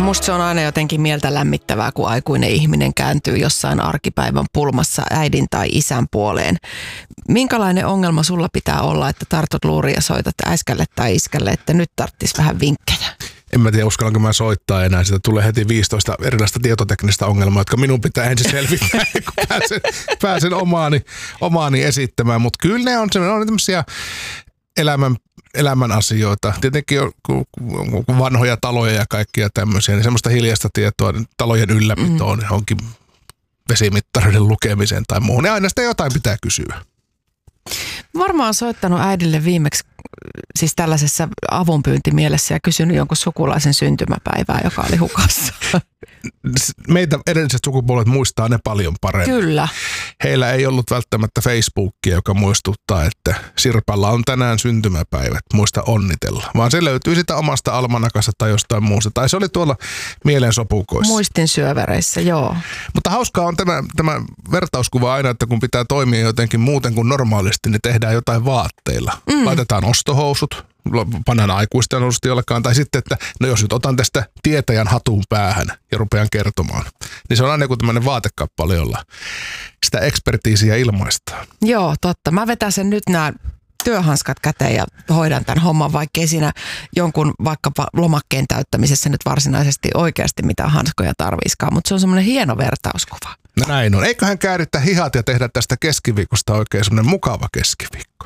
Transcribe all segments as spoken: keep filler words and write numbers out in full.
Musta se on aina jotenkin mieltä lämmittävää, kun aikuinen ihminen kääntyy jossain arkipäivän pulmassa äidin tai isän puoleen. Minkälainen ongelma sulla pitää olla, että tartut luuriin ja soitat äiskälle tai iskälle, että nyt tarttis vähän vinkkejä? En mä tiedä, uskallanko mä soittaa enää. Siitä tulee heti viisitoista erilaista tietoteknistä ongelmaa, jotka minun pitää ensin selvittää, kun pääsen, pääsen omaani, omaani esittämään. Mutta kyllä ne on, ne on tämmöisiä elämän, elämän asioita. Tietenkin on, kun vanhoja taloja ja kaikkia tämmöisiä, niin semmoista hiljaista tietoa talojen ylläpitoon mm. onkin vesimittareiden lukemiseen tai muuhun. Ja aina sitä jotain pitää kysyä. Varmaan soittanut äidille viimeksi siis tällaisessa avunpyyntimielessä ja kysynyt jonkun sukulaisen syntymäpäivää, joka oli hukassa. Meitä edelliset sukupolvet muistaa ne paljon paremmin. Kyllä. Heillä ei ollut välttämättä Facebookia, joka muistuttaa, että Sirpalla on tänään syntymäpäivät, muista onnitella. Vaan se löytyy sitä omasta almanakasta tai jostain muusta. Tai se oli tuolla mielensopukoissa. Muistin syövereissä, joo. Mutta hauskaa on tämä, tämä vertauskuva aina, että kun pitää toimia jotenkin muuten kuin normaalisti, niin tehdään jotain vaatteilla. Mm. Laitetaan ostohousut, pannaan aikuisten housut jollakaan. Tai sitten, että no jos nyt otan tästä tietäjän hatun päähän ja rupean kertomaan, niin se on aina joku tämmöinen vaatekappale, jolla sitä ekspertiisiä ilmaistaan. Joo, totta. Mä vetäsen nyt nämä työhanskat käteen ja hoidan tämän homman, vaikka ei siinä jonkun vaikkapa lomakkeen täyttämisessä nyt varsinaisesti oikeasti mitään hanskoja tarviiskaan, mutta se on semmoinen hieno vertauskuva. No näin on. Eiköhän käärittää hihat ja tehdä tästä keskiviikosta oikein semmoinen mukava keskiviikko.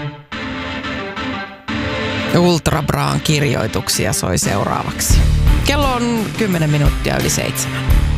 Ultra Braan kirjoituksia soi seuraavaksi. Kello on kymmenen minuuttia yli seitsemän.